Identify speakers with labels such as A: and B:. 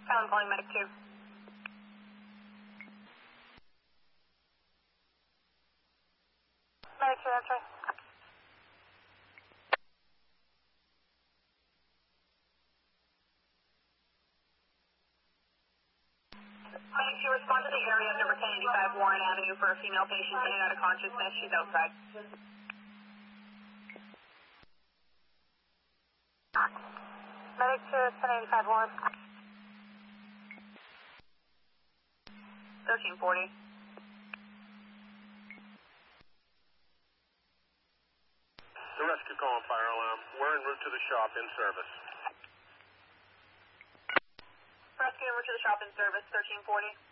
A: I'm calling Medic 2. Medic 2, that's right. Medic 2, respond to the area of number 1085 Warren Avenue for a female patient in and out of consciousness. She's outside. Medic 2, 1085 Warren. 1340.
B: The rescue call and fire alarm. We're en route to the shop in service.
A: Rescue en route to the shop in service, 1340.